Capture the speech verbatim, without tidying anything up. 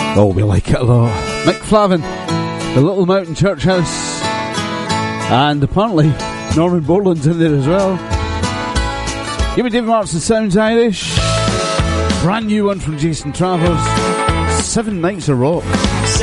Oh, we like it a lot. Mick Flavin, the Little Mountain Church House, and apparently Norman Borland's in there as well. Give me David Martin, Sounds Irish. Brand new one from Jason Travers, Seven Nights of Rock.